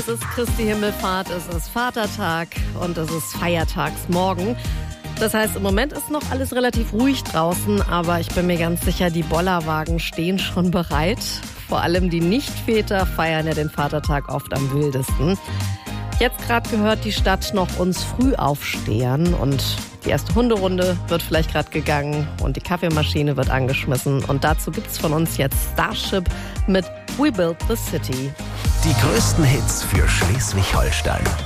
Es ist Christi Himmelfahrt, es ist Vatertag und es ist Feiertagsmorgen. Das heißt, im Moment ist noch alles relativ ruhig draußen, aber ich bin mir ganz sicher, die Bollerwagen stehen schon bereit. Vor allem die Nichtväter feiern ja den Vatertag oft am wildesten. Jetzt gerade gehört die Stadt noch uns Frühaufstehern und die erste Hunderunde wird vielleicht gerade gegangen und die Kaffeemaschine wird angeschmissen. Und dazu gibt's von uns jetzt Starship mit We Built the City. Die größten Hits für Schleswig-Holstein.